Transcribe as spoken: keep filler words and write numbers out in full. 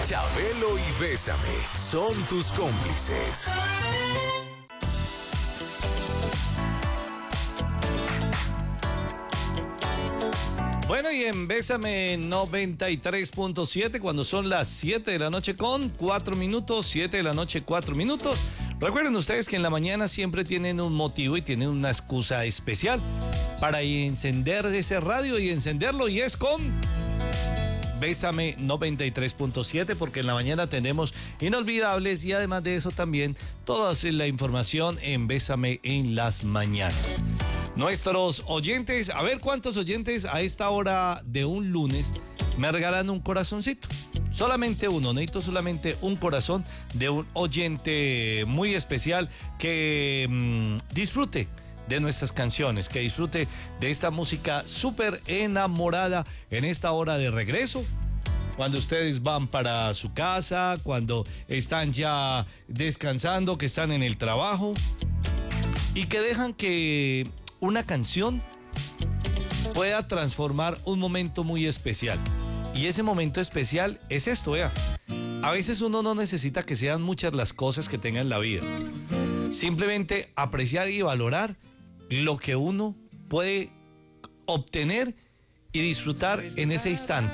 Chabelo y Bésame son tus cómplices. Bueno, y en Bésame noventa y tres punto siete, cuando son las siete de la noche con cuatro minutos, siete de la noche, cuatro minutos. Recuerden ustedes que en la mañana siempre tienen un motivo y tienen una excusa especial para encender ese radio y encenderlo, y es con Bésame noventa y tres punto siete, porque en la mañana tenemos inolvidables y además de eso también toda la información en Bésame en las mañanas. Nuestros oyentes, a ver cuántos oyentes a esta hora de un lunes me regalan un corazoncito. Solamente uno, necesito solamente un corazón de un oyente muy especial que mmm, disfrute de nuestras canciones, que disfrute de esta música súper enamorada en esta hora de regreso. Cuando ustedes van para su casa, cuando están ya descansando, que están en el trabajo y que dejan que una canción pueda transformar un momento muy especial. Y ese momento especial es esto, vea. A veces uno no necesita que sean muchas las cosas que tenga en la vida. Simplemente apreciar y valorar lo que uno puede obtener y disfrutar en ese instante.